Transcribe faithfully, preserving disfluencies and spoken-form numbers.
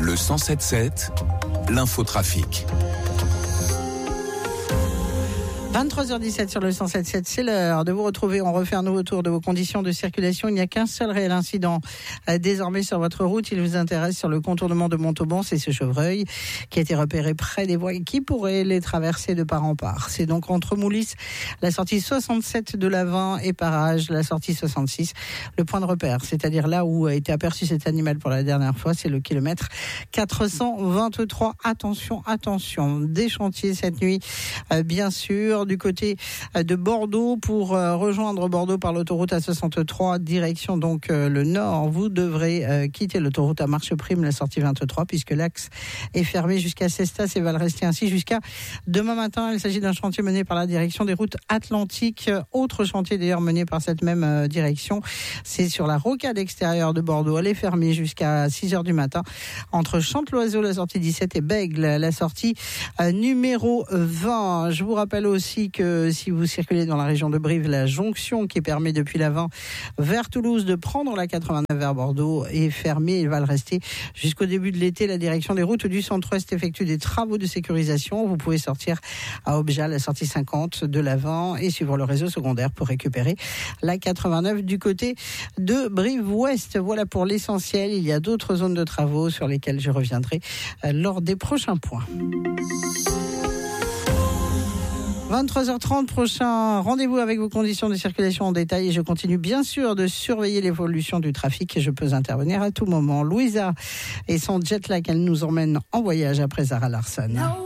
Le cent sept sept, l'infotrafic. vingt-trois heures dix-sept sur le cent sept sept, c'est l'heure de vous retrouver. On refait un nouveau tour de vos conditions de circulation. Il n'y a qu'un seul réel incident euh, désormais sur votre route. Il vous intéresse sur le contournement de Montauban, c'est ce chevreuil qui a été repéré près des voies et qui pourrait les traverser de part en part. C'est donc entre Moulis, la sortie soixante-sept de l'Avent et Parage, la sortie soixante-six. Le point de repère, c'est-à-dire là où a été aperçu cet animal pour la dernière fois, c'est le kilomètre quatre cent vingt-trois. Attention, attention, des chantiers cette nuit, euh, bien sûr. Du côté de Bordeaux pour rejoindre Bordeaux par l'autoroute A soixante-trois, direction donc le nord. Vous devrez quitter l'autoroute à marche prime, la sortie vingt-trois, puisque l'axe est fermé jusqu'à Cestas et va le rester ainsi jusqu'à demain matin. Il s'agit d'un chantier mené par la direction des routes atlantiques. Autre chantier d'ailleurs mené par cette même direction, c'est sur la rocade extérieure de Bordeaux. Elle est fermée jusqu'à six heures du matin entre Chanteloiseau, la sortie dix-sept, et Bègle, la sortie numéro vingt. Je vous rappelle aussi que si vous circulez dans la région de Brive, la jonction qui permet depuis l'Avent vers Toulouse de prendre la quatre-vingt-neuf vers Bordeaux est fermée. Il va le rester jusqu'au début de l'été. La direction des routes du centre-ouest effectue des travaux de sécurisation. Vous pouvez sortir à Objat, la sortie cinquante de l'Avent, et suivre le réseau secondaire pour récupérer la quatre-vingt-neuf du côté de Brive-Ouest. Voilà pour l'essentiel. Il y a d'autres zones de travaux sur lesquelles je reviendrai lors des prochains points. vingt-trois heures trente, prochain rendez-vous avec vos conditions de circulation en détail, et je continue bien sûr de surveiller l'évolution du trafic et je peux intervenir à tout moment. Louisa et son jet lag, elle nous emmène en voyage après Zara Larsson.